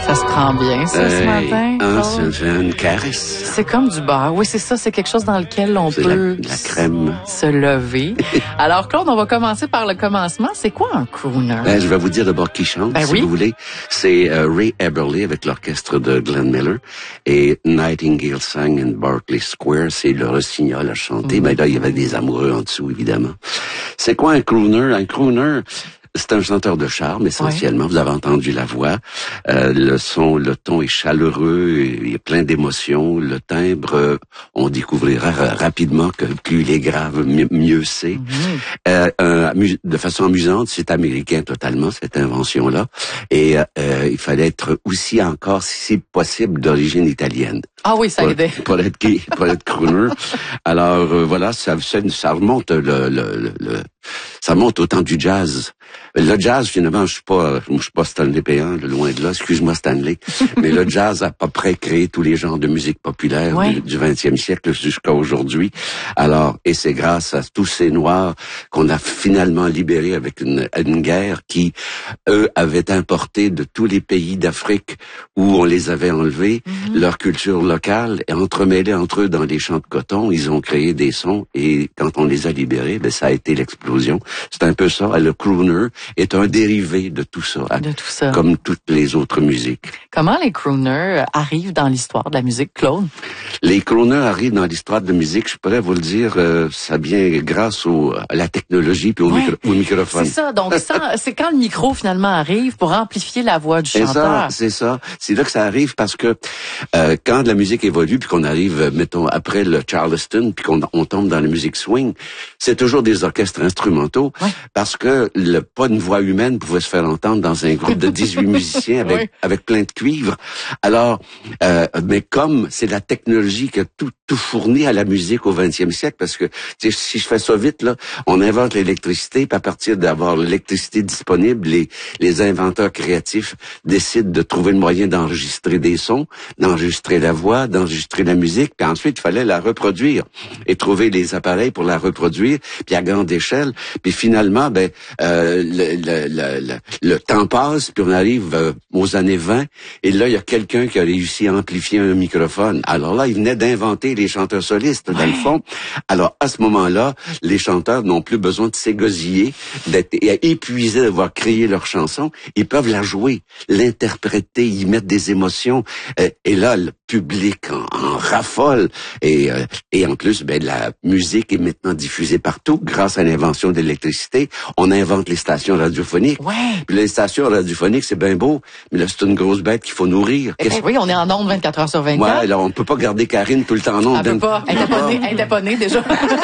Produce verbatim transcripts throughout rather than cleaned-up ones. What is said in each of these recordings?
Ça se prend bien, ça, euh, ce matin. Hein, Oh. c'est une caresse. C'est comme du beurre. Oui, c'est ça. C'est quelque chose dans lequel on C'est peut la, la crème. se lever. Alors, Claude, on va commencer par le commencement. C'est quoi un crooner? Ben, je vais vous dire d'abord qui chante, ben si oui. vous voulez. C'est euh, Ray Eberly avec l'orchestre de Glenn Miller et Nightingale Sang in Berkeley Square. C'est le Rossignol à chanter. Mm-hmm. Ben là, il y avait des amoureux en dessous, évidemment. C'est quoi un crooner? Un crooner, c'est un chanteur de charme, essentiellement. Ouais. Vous avez entendu la voix. Euh, le son, le ton est chaleureux. Il y a plein d'émotions. Le timbre, euh, on découvrira rapidement que plus il est grave, mieux c'est. Mm-hmm. Euh, euh, de façon amusante, c'est américain totalement, cette invention-là. Et euh, il fallait être aussi encore, si possible, d'origine italienne. Ah oui, ça pour, aidait. Pour être, pour être crooner. Alors, euh, voilà, ça, ça, ça remonte le, le, le, ça remonte au temps du jazz. Le jazz, finalement, je suis pas, je suis pas Stanley Péan, loin de là, excuse-moi Stanley, mais le jazz a à peu près créé tous les genres de musique populaire ouais. du, du vingtième siècle jusqu'à aujourd'hui. Alors, et c'est grâce à tous ces Noirs qu'on a finalement libérés avec une, une guerre qui, eux, avaient importé de tous les pays d'Afrique où on les avait enlevés, mm-hmm. leur culture locale, et entremêlés entre eux dans les champs de coton, ils ont créé des sons, et quand on les a libérés, ben ça a été l'explosion. C'est un peu ça, le crooner est un dérivé de tout ça, de tout ça, comme toutes les autres musiques. Comment les crooners arrivent dans l'histoire de la musique, Claude? Les crooners arrivent dans l'histoire de la musique, je pourrais vous le dire, euh, ça vient grâce au, à la technologie puis au, ouais. micro, au microphone. C'est ça, donc ça, c'est quand le micro finalement arrive pour amplifier la voix du chanteur. C'est ça, c'est ça. C'est là que ça arrive parce que euh, quand la musique évolue puis qu'on arrive, mettons, après le Charleston puis qu'on on tombe dans la musique swing, c'est toujours des orchestres instrumentaux ouais. parce que le pas une voix humaine pouvait se faire entendre dans un groupe de dix-huit musiciens avec oui. avec plein de cuivre. Alors, euh, mais comme c'est la technologie qui a tout tout fourni à la musique au vingtième siècle, parce que si je fais ça vite là, on invente l'électricité, puis à partir d'avoir l'électricité disponible, les les inventeurs créatifs décident de trouver le moyen d'enregistrer des sons, d'enregistrer la voix, d'enregistrer la musique, puis ensuite il fallait la reproduire et trouver les appareils pour la reproduire, puis à grande échelle, puis finalement ben euh, le, le, le, le, le temps passe, puis on arrive euh, aux années vingt, et là il y a quelqu'un qui a réussi à amplifier un microphone. Alors là, il venait d'inventer les chanteurs solistes, dans ouais. le fond. Alors, à ce moment-là, les chanteurs n'ont plus besoin de s'égosiller, d'être épuisés d'avoir créé leur chanson. Ils peuvent la jouer, l'interpréter, y mettre des émotions. Et là, le public en, en raffole. Et, et en plus, ben, la musique est maintenant diffusée partout grâce à l'invention de l'électricité. On invente les stations radiophoniques. Ouais. Puis les stations radiophoniques, c'est bien beau, mais là, c'est une grosse bête qu'il faut nourrir. Eh ben oui, on est en ondes vingt-quatre heures sur vingt-quatre. Ouais, alors on peut pas garder Karine tout le temps en ondes. Elle peut pas. Elle est pas née, elle est pas née déjà.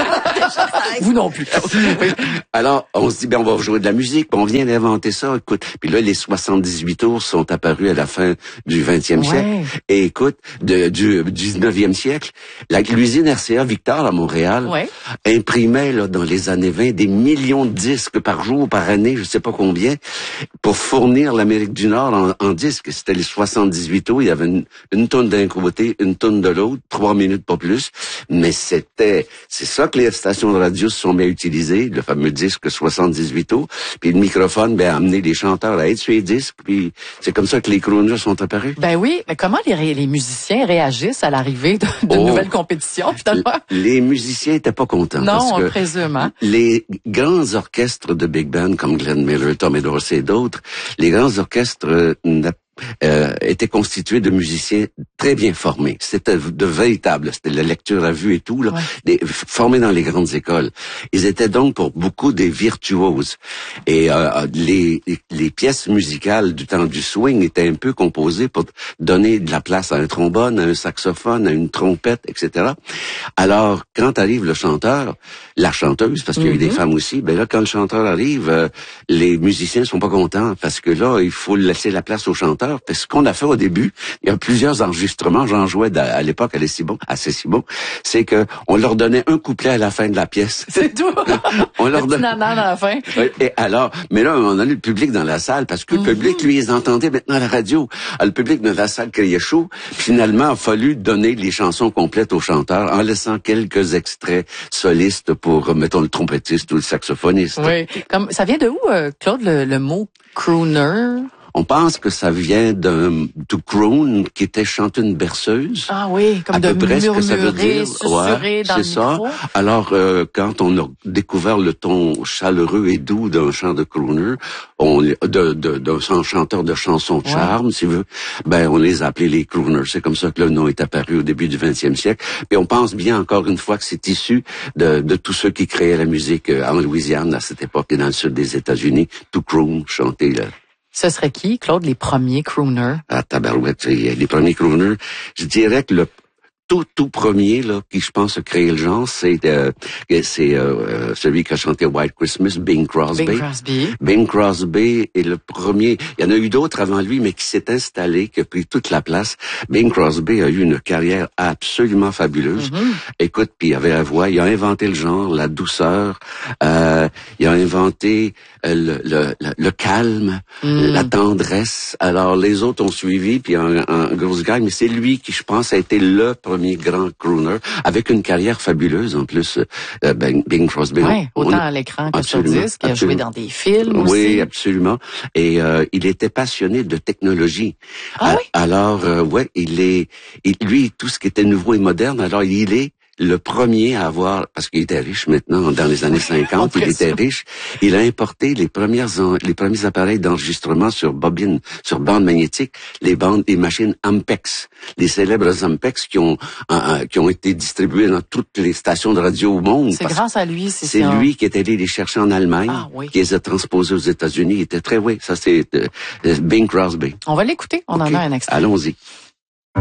Vous non plus. Alors, on se dit, ben, on va jouer de la musique, on vient d'inventer ça, écoute. Puis là, les soixante-dix-huit tours sont apparus à la fin du vingtième ouais. siècle. Et écoute, de, du dix-neuvième siècle, la l'usine R C A Victor à Montréal ouais. imprimait, là, dans les années vingt, des millions de disques par jour, par année, je sais pas combien, pour fournir l'Amérique du Nord en, en disques. C'était les soixante-dix-huit tours, il y avait une, une tonne d'un côté, une tonne de l'autre, trois minutes, pas plus. Mais c'était, c'est ça que les stations de radio se sont mis à utiliser, le fameux disque soixante-dix-huit tours. Puis le microphone, ben, a amené les chanteurs à être sur les disques. Puis c'est comme ça que les crooners sont apparus. Ben oui, mais comment les, les musiciens réagissent à l'arrivée de, de oh, nouvelles compétitions, finalement? Les musiciens étaient pas contents. Non, parce on que le présume, hein? Les grands orchestres de big band comme Glenn Miller, Tommy Dorsey et d'autres, les grands orchestres euh, Euh, était constitué de musiciens très bien formés. C'était de véritables, c'était la lecture à vue et tout, là, ouais. des, formés dans les grandes écoles. Ils étaient donc pour beaucoup des virtuoses. Et euh, les, les pièces musicales du temps du swing étaient un peu composées pour donner de la place à un trombone, à un saxophone, à une trompette, et cetera. Alors, quand arrive le chanteur, la chanteuse, parce qu'il y a eu mm-hmm. des femmes aussi, ben là, quand le chanteur arrive, euh, les musiciens sont pas contents, parce que là, il faut laisser la place au chanteur. Parce ce qu'on a fait au début, il y a plusieurs enregistrements, j'en jouais à l'époque à Cessimon, à Cessimon, c'est que on leur donnait un couplet à la fin de la pièce. C'est tout. On leur donnait à la fin. Et alors, mais là, on a eu le public dans la salle parce que mm-hmm. le public, lui, ils entendaient maintenant à la radio. Le public dans la salle criait chaud. Finalement, il a fallu donner les chansons complètes aux chanteurs en laissant quelques extraits solistes pour, mettons, le trompettiste ou le saxophoniste. Oui. Comme ça vient de où, euh, Claude, le, le mot crooner? On pense que ça vient d'un to croon, qui était chanter une berceuse. Ah oui, comme à de peu près ce que ça veut murmurer, dire. susurrer Ouais, dans le c'est ça. micro. Alors, euh, quand on a découvert le ton chaleureux et doux d'un chant de crooner, on de de d'un chanteur de chansons de charme, ouais. si vous veux, ben on les a appelés les crooners. C'est comme ça que le nom est apparu au début du vingtième siècle. Puis on pense bien encore une fois que c'est issu de de tous ceux qui créaient la musique en Louisiane à cette époque et dans le sud des États-Unis, to croon, chanter là. Ce serait qui, Claude, les premiers crooners? Ah, tabarouette, les premiers crooners. Je dirais que le tout, tout premier, là, qui, je pense, a créé le genre, c'est, euh, c'est, euh, celui qui a chanté White Christmas, Bing Crosby. Bing Crosby. Bing Crosby est le premier. Il y en a eu d'autres avant lui, mais qui s'est installé, qui a pris toute la place. Bing Crosby a eu une carrière absolument fabuleuse. Mm-hmm. Écoute, puis il avait la voix, il a inventé le genre, la douceur, euh, il a inventé le, le, le, le calme, mm. la tendresse. Alors, les autres ont suivi, puis en, en grosse gagne, mais c'est lui qui, je pense, a été le premier grand crooner, avec une carrière fabuleuse en plus, euh, Bing, Bing Crosby. Oui, autant à l'écran que sur disque, il a joué dans des films aussi. Oui, absolument. Et euh, il était passionné de technologie. Ah à, oui? Alors, euh, ouais, il est, il, lui, tout ce qui était nouveau et moderne, alors il est le premier à avoir, parce qu'il était riche maintenant, dans les années cinquante, il était riche, il a importé les premières, les premiers appareils d'enregistrement sur bobine, sur bande magnétique, les bandes, les machines Ampex, les célèbres Ampex qui ont, euh, qui ont été distribuées dans toutes les stations de radio au monde. C'est grâce à lui, c'est C'est ça. lui qui est allé les chercher en Allemagne, ah, oui. qui les a transposés aux États-Unis. Il était très, oui, ça c'est euh, Bing Crosby. On va l'écouter, on okay. en a un extrait. Allons-y.